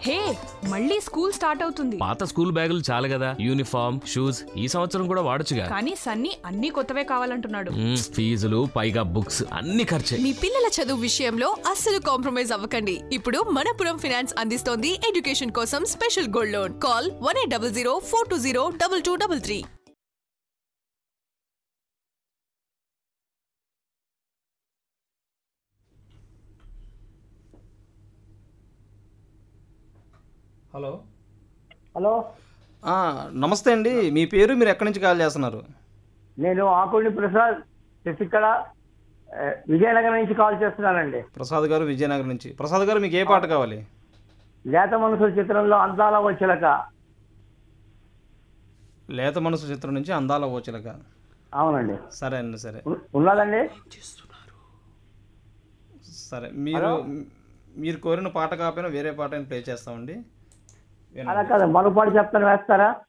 హే, మళ్ళీ school start అవుతుంది. పాత స్కూల్ బ్యాగులు చాలు కదా, యూనిఫామ్ షూస్ ఈ సంవత్సరం కూడా వాడొచ్చుగా. కానీ సన్నీ అన్ని కొత్తవే కావాలంటున్నాడు. ఫీజులు పైగా బుక్స్ అన్ని ఖర్చే. మీ పిల్లల చదువు విషయంలో అస్సలు కాంప్రమైజ్ అవ్వకండి. ఇప్పుడు మనపురం ఫైనాన్స్ అందిస్తోంది ఎడ్యుకేషన్ కోసం special gold loan. Call 1800 420 2233. Hello hello నమస్తే అండి. మీ పేరు, మీరు ఎక్కడి నుంచి కాల్ చేస్తున్నారు? నేను ఆకుల్ని ప్రసాద్ శశికళ విజయనగరం నుంచి కాల్ చేస్తున్నానండి. ప్రసాద్ గారు విజయనగరం నుంచి. ప్రసాద్ గారు మీకు ఏ పాట కావాలి? లేత మనసుల చిత్రంలో అందాల వచ్చలక. లేత మనసు చిత్రం నుంచి అందాల ఓచిలక. అవునండి. సరే అండి, సరే ఉన్నదండి. సరే, మీరు కోరిన పాట కాకపోయినా వేరే పాట ప్లే చేస్తామండి. అలా కాదు, మరో పాట చెప్తాను, వేస్తారా?